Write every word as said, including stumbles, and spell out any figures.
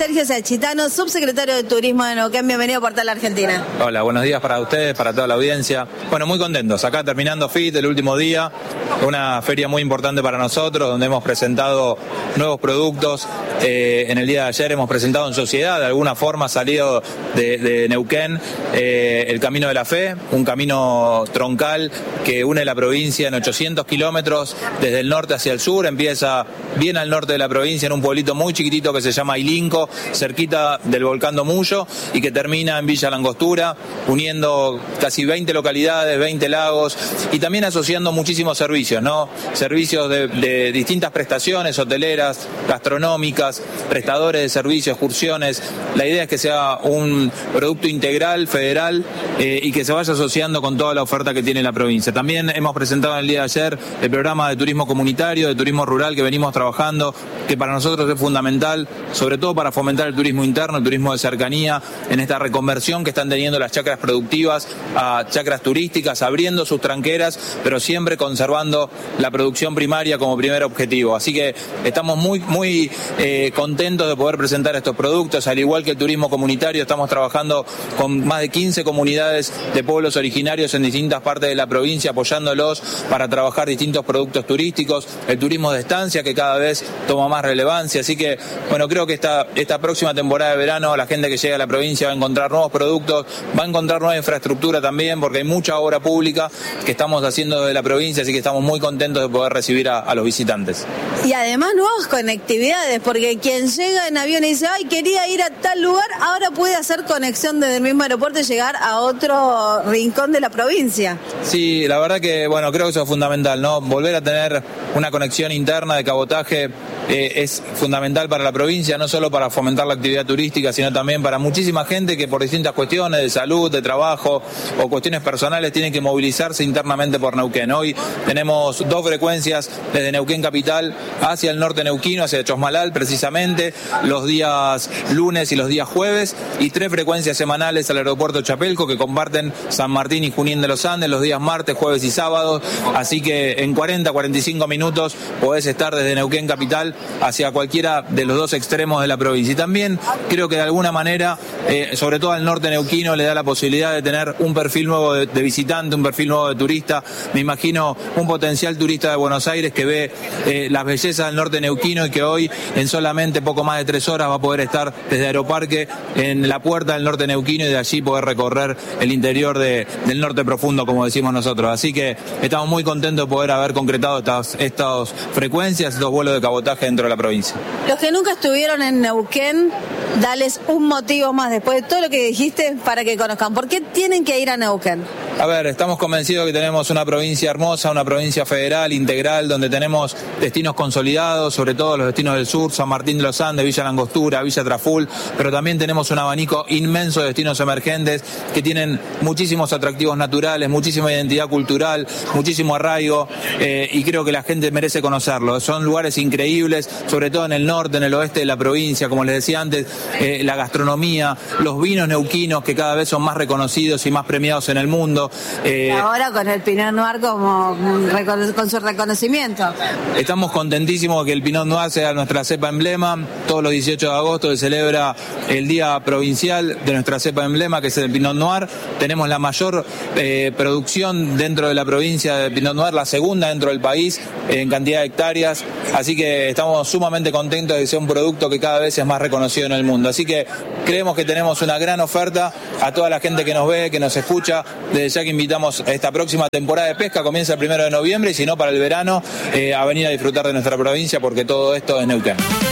Sergio Sachitano, subsecretario de Turismo de Neuquén. Bienvenido a Portal Argentina. Hola, buenos días para ustedes, para toda la audiencia. Bueno, muy contentos. Acá terminando F I T, el último día. Una feria muy importante para nosotros, donde hemos presentado nuevos productos. Eh, en el día de ayer hemos presentado en sociedad, de alguna forma salido de, de Neuquén, eh, el Camino de la Fe, un camino troncal que une la provincia en ochocientos kilómetros desde el norte hacia el sur. Empieza bien al norte de la provincia, en un pueblito muy chiquitito que se llama Ilinco, cerquita del volcán Domullo, y que termina en Villa Langostura, uniendo casi veinte localidades, veinte lagos, y también asociando muchísimos servicios, ¿no? Servicios de, de distintas prestaciones, hoteleras, gastronómicas, prestadores de servicios, excursiones. La idea es que sea un producto integral, federal, eh, y que se vaya asociando con toda la oferta que tiene la provincia. También hemos presentado el día de ayer el programa de turismo comunitario, de turismo rural que venimos trabajando, que para nosotros es fundamental, sobre todo para fomentar el turismo interno, el turismo de cercanía, en esta reconversión que están teniendo las chacras productivas a chacras turísticas, abriendo sus tranqueras, pero siempre conservando la producción primaria como primer objetivo. Así que estamos muy, muy eh, contentos de poder presentar estos productos. Al igual que el turismo comunitario, estamos trabajando con más de quince comunidades de pueblos originarios en distintas partes de la provincia, apoyándolos para trabajar distintos productos turísticos, el turismo de estancia que cada vez toma más relevancia. Así que, bueno, creo que esta, esta próxima temporada de verano la gente que llega a la provincia va a encontrar nuevos productos, va a encontrar nueva infraestructura también, porque hay mucha obra pública que estamos haciendo desde la provincia, así que estamos muy contentos de poder recibir a, a los visitantes. Y además nuevas conectividades, porque quien llega en avión y dice, ay, quería ir a tal lugar, ahora puede hacer conexión desde el mismo aeropuerto y llegar a otro rincón de la provincia. Sí, la verdad que, bueno, creo que eso es fundamental, ¿no? Volver a tener una conexión interna de cabotaje eh, es fundamental para la provincia, no solo para fomentar la actividad turística, sino también para muchísima gente que por distintas cuestiones de salud, de trabajo o cuestiones personales tienen que movilizarse internamente por Neuquén. Hoy tenemos dos frecuencias desde Neuquén Capital hacia el norte neuquino, hacia Chosmalal precisamente, los días lunes y los días jueves, y tres frecuencias semanales al aeropuerto Chapelco que comparten San Martín y Junín de los Andes los días martes, jueves y sábados. Así que en cuarenta a cuarenta y cinco minutos podés estar desde Neuquén Capital hacia cualquiera de los dos extremos de la provincia. Y también creo que de alguna manera, eh, sobre todo al norte neuquino, le da la posibilidad de tener un perfil nuevo de, de visitante, un perfil nuevo de turista. Me imagino un potencial turista de Buenos Aires que ve eh, las bellezas del norte neuquino y que hoy en solamente poco más de tres horas va a poder estar desde Aeroparque en la puerta del norte neuquino y de allí poder recorrer el interior de, del norte profundo, como decimos nosotros. Así que estamos muy contentos de poder haber concretado estas, estas frecuencias, estos vuelos de cabotaje dentro de la provincia. Los que nunca estuvieron en Neuquén, dales un motivo más después de todo lo que dijiste para que conozcan. ¿Por qué tienen que ir a Neuquén? A ver, estamos convencidos que tenemos una provincia hermosa, una provincia federal, integral, donde tenemos destinos consolidados, sobre todo los destinos del sur, San Martín de los Andes, Villa Langostura, Villa Traful, pero también tenemos un abanico inmenso de destinos emergentes que tienen muchísimos atractivos naturales, muchísima identidad cultural, muchísimo arraigo, eh, y creo que la gente merece conocerlo. Son lugares increíbles, sobre todo en el norte, en el oeste de la provincia, como les decía antes, eh, la gastronomía, los vinos neuquinos que cada vez son más reconocidos y más premiados en el mundo. Eh, y ahora con el Pinot Noir como con su reconocimiento. Estamos contentísimos de que el Pinot Noir sea nuestra cepa emblema. Todos los dieciocho de agosto se celebra el día provincial de nuestra cepa emblema, que es el Pinot Noir. Tenemos la mayor eh, producción dentro de la provincia de Pinot Noir, la segunda dentro del país en cantidad de hectáreas. Así que estamos sumamente contentos de que sea un producto que cada vez es más reconocido en el mundo. Así que creemos que tenemos una gran oferta a toda la gente que nos ve, que nos escucha. Desde ya que invitamos a esta próxima temporada de pesca, comienza el primero de noviembre, y si no para el verano, eh, a venir a disfrutar de nuestra provincia, porque todo esto es Neuquén.